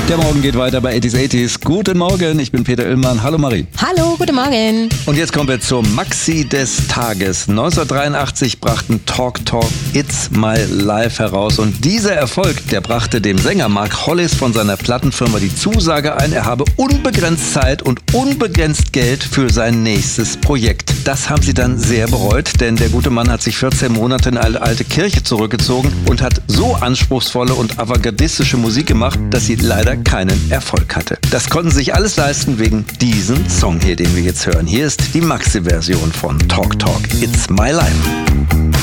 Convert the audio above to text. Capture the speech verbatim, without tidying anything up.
Der Morgen geht weiter bei achtziger achtziger. Guten Morgen, ich bin Peter Illmann. Hallo Marie. Hallo, guten Morgen. Und jetzt kommen wir zur Maxi des Tages. neunzehnhundertdreiundachtzig brachten Talk Talk It's My Life heraus. Und dieser Erfolg, der brachte dem Sänger Mark Hollis von seiner Plattenfirma die Zusage ein, er habe unbegrenzt Zeit und unbegrenzt Geld für sein nächstes Projekt. Das haben sie dann sehr bereut, denn der gute Mann hat sich vierzehn Monate in eine alte Kirche zurückgezogen und hat so anspruchsvolle und avantgardistische Musik gemacht, dass sie leider keinen Erfolg hatte. Das konnten sie sich alles leisten wegen diesem Song hier, den wir jetzt hören. Hier ist die Maxi-Version von Talk Talk It's My Life.